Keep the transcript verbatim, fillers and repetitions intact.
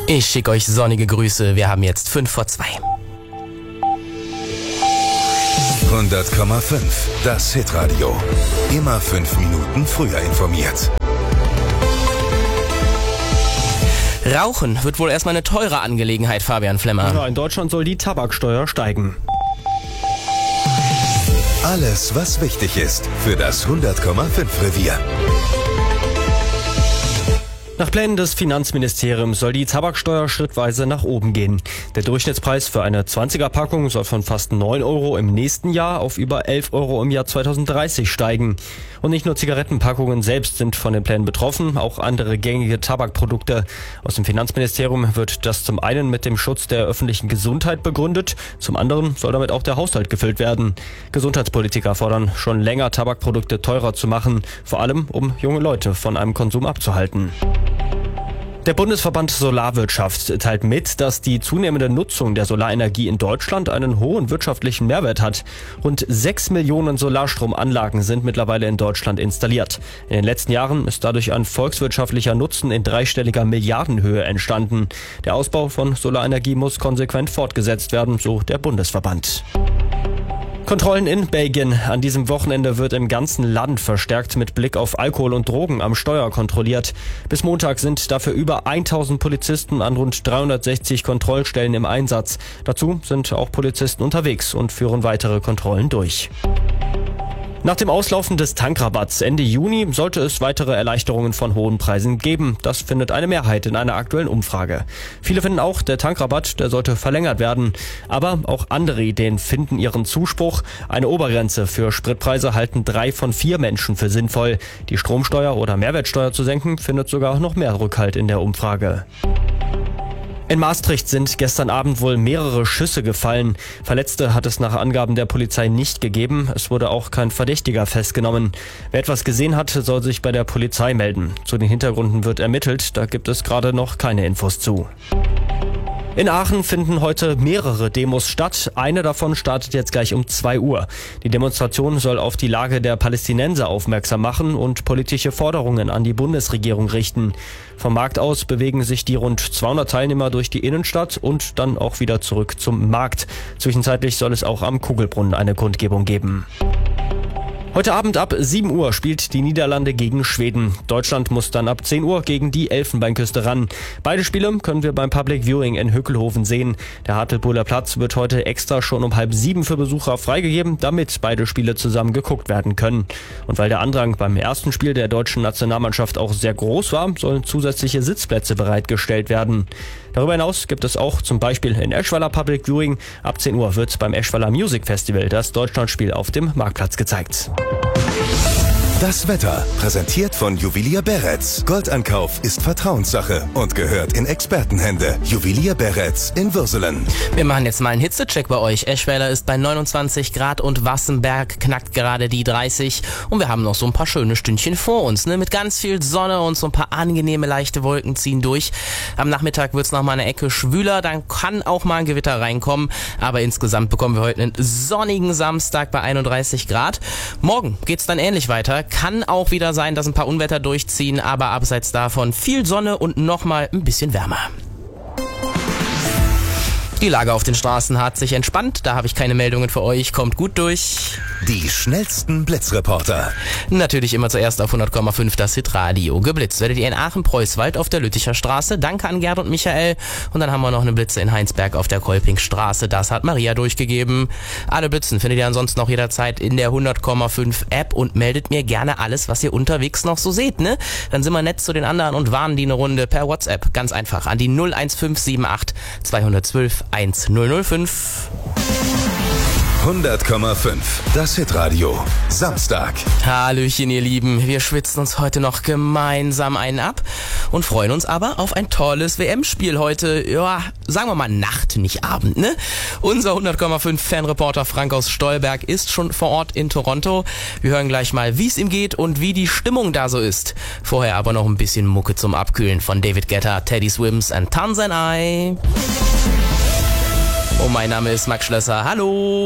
Ich schicke euch sonnige Grüße. Wir haben jetzt fünf vor zwei. hundert Komma fünf, das Hitradio. Immer fünf Minuten früher informiert. Rauchen wird wohl erstmal eine teure Angelegenheit, Fabian Flemmer. Ja, in Deutschland soll die Tabaksteuer steigen. Alles, was wichtig ist für das hundert Komma fünf Revier. Nach Plänen des Finanzministeriums soll die Tabaksteuer schrittweise nach oben gehen. Der Durchschnittspreis für eine zwanziger-Packung soll von fast neun Euro im nächsten Jahr auf über elf Euro im Jahr zweitausenddreißig steigen. Und nicht nur Zigarettenpackungen selbst sind von den Plänen betroffen, auch andere gängige Tabakprodukte. Aus dem Finanzministerium wird das zum einen mit dem Schutz der öffentlichen Gesundheit begründet, zum anderen soll damit auch der Haushalt gefüllt werden. Gesundheitspolitiker fordern schon länger, Tabakprodukte teurer zu machen, vor allem um junge Leute von einem Konsum abzuhalten. Der Bundesverband Solarwirtschaft teilt mit, dass die zunehmende Nutzung der Solarenergie in Deutschland einen hohen wirtschaftlichen Mehrwert hat. Rund sechs Millionen Solarstromanlagen sind mittlerweile in Deutschland installiert. In den letzten Jahren ist dadurch ein volkswirtschaftlicher Nutzen in dreistelliger Milliardenhöhe entstanden. Der Ausbau von Solarenergie muss konsequent fortgesetzt werden, so der Bundesverband. Kontrollen in Belgien. An diesem Wochenende wird im ganzen Land verstärkt mit Blick auf Alkohol und Drogen am Steuer kontrolliert. Bis Montag sind dafür über tausend Polizisten an rund dreihundertsechzig Kontrollstellen im Einsatz. Dazu sind auch Polizisten unterwegs und führen weitere Kontrollen durch. Nach dem Auslaufen des Tankrabatts Ende Juni sollte es weitere Erleichterungen von hohen Preisen geben. Das findet eine Mehrheit in einer aktuellen Umfrage. Viele finden auch, der Tankrabatt, der sollte verlängert werden. Aber auch andere Ideen finden ihren Zuspruch. Eine Obergrenze für Spritpreise halten drei von vier Menschen für sinnvoll. Die Stromsteuer oder Mehrwertsteuer zu senken, findet sogar noch mehr Rückhalt in der Umfrage. In Maastricht sind gestern Abend wohl mehrere Schüsse gefallen. Verletzte hat es nach Angaben der Polizei nicht gegeben. Es wurde auch kein Verdächtiger festgenommen. Wer etwas gesehen hat, soll sich bei der Polizei melden. Zu den Hintergründen wird ermittelt. Da gibt es gerade noch keine Infos zu. In Aachen finden heute mehrere Demos statt. Eine davon startet jetzt gleich um zwei Uhr. Die Demonstration soll auf die Lage der Palästinenser aufmerksam machen und politische Forderungen an die Bundesregierung richten. Vom Markt aus bewegen sich die rund zweihundert Teilnehmer durch die Innenstadt und dann auch wieder zurück zum Markt. Zwischenzeitlich soll es auch am Kugelbrunnen eine Kundgebung geben. Heute Abend ab sieben Uhr spielt die Niederlande gegen Schweden. Deutschland muss dann ab zehn Uhr gegen die Elfenbeinküste ran. Beide Spiele können wir beim Public Viewing in Hückelhoven sehen. Der Hartlepoler Platz wird heute extra schon um halb sieben für Besucher freigegeben, damit beide Spiele zusammen geguckt werden können. Und weil der Andrang beim ersten Spiel der deutschen Nationalmannschaft auch sehr groß war, sollen zusätzliche Sitzplätze bereitgestellt werden. Darüber hinaus gibt es auch zum Beispiel in Eschweiler Public Viewing. Ab zehn Uhr wird beim Eschweiler Music Festival das Deutschlandspiel auf dem Marktplatz gezeigt. Das Wetter, präsentiert von Juwelier Beretz. Goldankauf ist Vertrauenssache und gehört in Expertenhände. Juwelier Beretz in Würselen. Wir machen jetzt mal einen Hitzecheck bei euch. Eschweiler ist bei neunundzwanzig Grad und Wassenberg knackt gerade die dreißig. Und wir haben noch so ein paar schöne Stündchen vor uns, ne? Mit ganz viel Sonne und so ein paar angenehme leichte Wolken ziehen durch. Am Nachmittag wird's noch mal eine Ecke schwüler, dann kann auch mal ein Gewitter reinkommen. Aber insgesamt bekommen wir heute einen sonnigen Samstag bei einunddreißig Grad. Morgen geht's dann ähnlich weiter. Kann auch wieder sein, dass ein paar Unwetter durchziehen, aber abseits davon viel Sonne und nochmal ein bisschen wärmer. Die Lage auf den Straßen hat sich entspannt, da habe ich keine Meldungen für euch, kommt gut durch. Die schnellsten Blitzreporter. Natürlich immer zuerst auf hundert Komma fünf das Hitradio. Geblitzt werdet ihr in Aachen-Preußwald auf der Lütticher Straße. Danke an Gerd und Michael. Und dann haben wir noch eine Blitze in Heinsberg auf der Kolpingstraße. Das hat Maria durchgegeben. Alle Blitzen findet ihr ansonsten auch jederzeit in der hundert Komma fünf App und meldet mir gerne alles, was ihr unterwegs noch so seht, ne? Dann sind wir nett zu den anderen und warnen die eine Runde per WhatsApp. Ganz einfach an die null eins fünf sieben acht zwei eins zwei eins null null fünf. hundert Komma fünf, das Hitradio. Samstag. Hallöchen, ihr Lieben. Wir schwitzen uns heute noch gemeinsam einen ab und freuen uns aber auf ein tolles W M-Spiel heute. Ja, sagen wir mal Nacht, nicht Abend, ne? Unser hundert Komma fünf Fanreporter Frank aus Stolberg ist schon vor Ort in Toronto. Wir hören gleich mal, wie es ihm geht und wie die Stimmung da so ist. Vorher aber noch ein bisschen Mucke zum Abkühlen von David Guetta, Teddy Swims and Tanzan Eye. Oh, mein Name ist Max Schlösser. Hallo.